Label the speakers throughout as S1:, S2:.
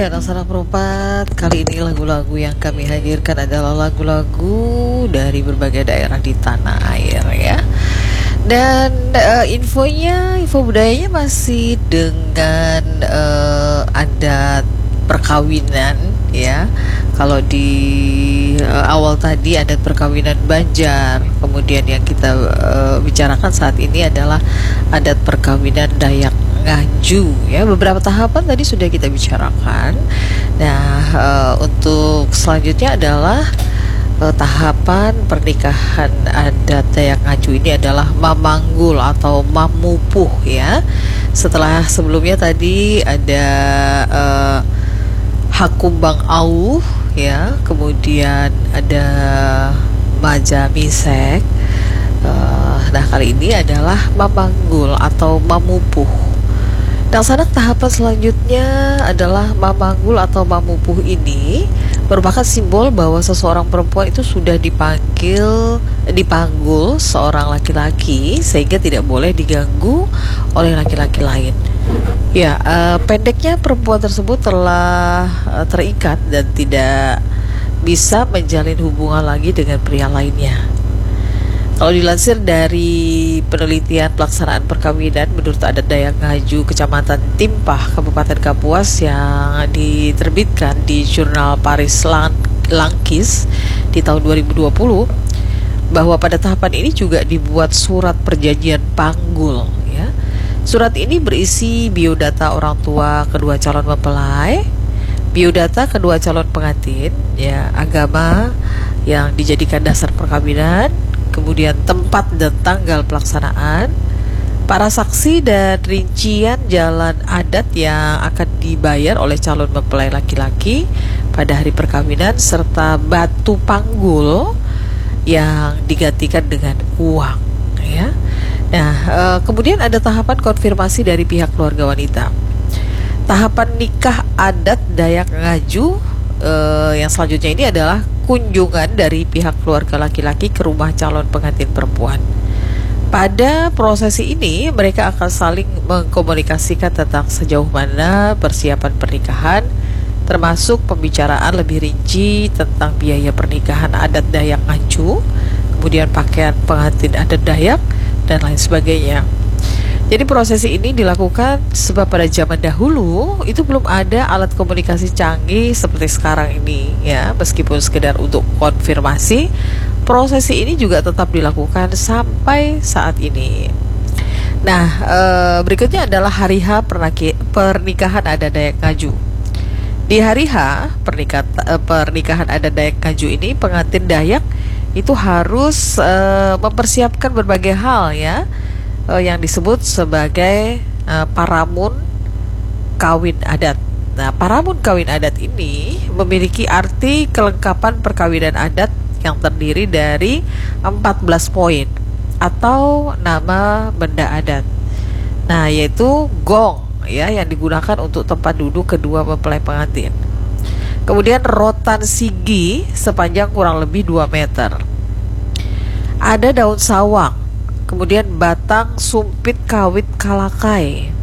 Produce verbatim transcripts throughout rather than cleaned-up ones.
S1: Ya, Anak Perempat, kali ini lagu-lagu yang kami hadirkan adalah lagu-lagu dari berbagai daerah di tanah air ya. Dan uh, infonya, info budayanya masih dengan uh, adat perkawinan ya. Kalau di uh, awal tadi adat perkawinan Banjar, kemudian yang kita uh, bicarakan saat ini adalah adat perkawinan Dayak Ngaju ya. Beberapa tahapan tadi sudah kita bicarakan. Nah, uh, untuk selanjutnya adalah uh, tahapan pernikahan adat Dayak Ngaju ini adalah mamanggul atau mamupuh ya. Setelah sebelumnya tadi ada uh, hakumbang auh ya, kemudian ada majamisek. Uh, nah kali ini adalah mamanggul atau mamupuh. Nah, sana tahapan selanjutnya adalah mamanggul atau mamupuh ini merupakan simbol bahwa seseorang perempuan itu sudah dipanggil, dipanggul seorang laki-laki sehingga tidak boleh diganggu oleh laki-laki lain. Ya, uh, pendeknya perempuan tersebut telah uh, terikat dan tidak bisa menjalin hubungan lagi dengan pria lainnya. Kalau dilansir dari penelitian pelaksanaan perkawinan menurut adat Dayak Ngaju Kecamatan Timpah, Kabupaten Kapuas yang diterbitkan di jurnal Paris Langkis di tahun dua ribu dua puluh, bahwa pada tahapan ini juga dibuat surat perjanjian panggul ya. Surat ini berisi biodata orang tua kedua calon mempelai, biodata kedua calon pengantin ya, agama yang dijadikan dasar perkawinan, kemudian tempat dan tanggal pelaksanaan, para saksi dan rincian jalan adat yang akan dibayar oleh calon mempelai laki-laki pada hari perkawinan, serta batu panggul yang digantikan dengan uang ya. Nah, e, kemudian ada tahapan konfirmasi dari pihak keluarga wanita. Tahapan nikah adat Dayak Ngaju e, yang selanjutnya ini adalah kunjungan dari pihak keluarga laki-laki ke rumah calon pengantin perempuan. Pada prosesi ini mereka akan saling mengkomunikasikan tentang sejauh mana persiapan pernikahan, termasuk pembicaraan lebih rinci tentang biaya pernikahan adat Dayak Ngaju, kemudian pakaian pengantin adat Dayak dan lain sebagainya. Jadi prosesi ini dilakukan sebab pada zaman dahulu itu belum ada alat komunikasi canggih seperti sekarang ini ya. Meskipun sekedar untuk konfirmasi, prosesi ini juga tetap dilakukan sampai saat ini. Nah, e, berikutnya adalah hari H pernikahan adat Dayak Ngaju. Di hari H pernikahan, e, pernikahan adat Dayak Ngaju ini, pengantin Dayak itu harus e, mempersiapkan berbagai hal ya, yang disebut sebagai uh, paramun kawin adat. Nah, paramun kawin adat ini memiliki arti kelengkapan perkawinan adat yang terdiri dari empat belas poin atau nama benda adat. Nah, yaitu gong ya yang digunakan untuk tempat duduk kedua mempelai pengantin. Kemudian rotan sigi sepanjang kurang lebih dua meter. Ada daun sawang. Kemudian batang sumpit kawit kalakai.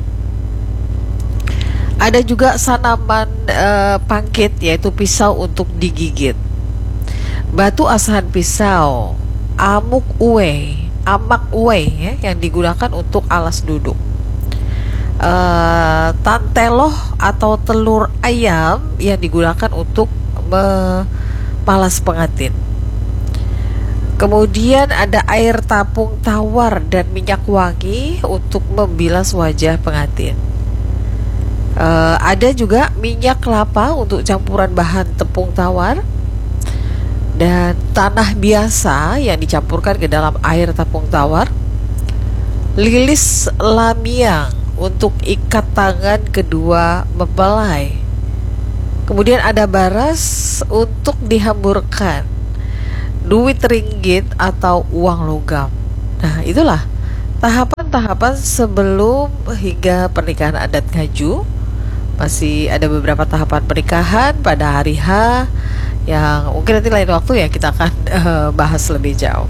S1: Ada juga sanaman e, pangkit yaitu pisau untuk digigit. Batu asahan pisau, amuk uwe, amak uwe ya, yang digunakan untuk alas duduk. E, tanteloh atau telur ayam yang digunakan untuk memalas pengantin. Kemudian ada air tapung tawar dan minyak wangi untuk membilas wajah pengantin. Uh, ada juga minyak kelapa untuk campuran bahan tepung tawar, dan tanah biasa yang dicampurkan ke dalam air tapung tawar. Lilis lamiang untuk ikat tangan kedua mempelai. Kemudian ada baras untuk dihamburkan. Duit ringgit atau uang logam. Nah, itulah tahapan-tahapan sebelum hingga pernikahan adat Ngaju. Masih ada beberapa tahapan pernikahan pada hari H yang mungkin nanti lain waktu ya kita akan uh, bahas lebih jauh.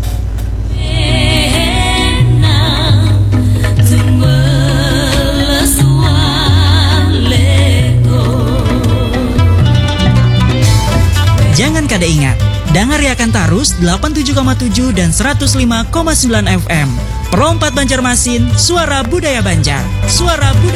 S2: kada ingat, dangariakan tarus delapan puluh tujuh koma tujuh dan seratus lima koma sembilan F M. Perompat Banjarmasin, suara budaya Banjar. Suara budaya